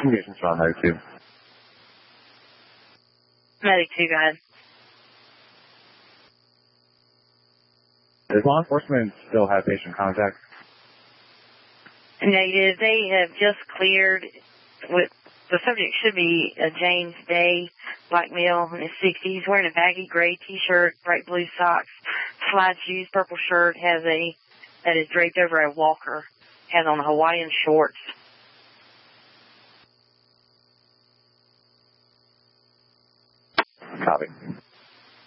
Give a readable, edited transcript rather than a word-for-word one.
Communications from Medic 2. Medic 2, go ahead. Does law enforcement still have patient contact? Negative. They have just cleared with the subject should be a James Day, black male in his 60s, wearing a baggy gray t-shirt, bright blue socks, slide shoes, purple shirt, that is draped over a walker, has on Hawaiian shorts. Copy.